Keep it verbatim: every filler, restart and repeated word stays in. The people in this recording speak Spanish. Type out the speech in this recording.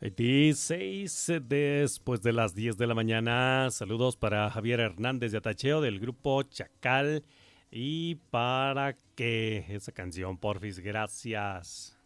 veintiséis después de las diez de la mañana. Saludos para Javier Hernández de Atacheo del grupo Chacal. Y para que esa canción, porfis, gracias.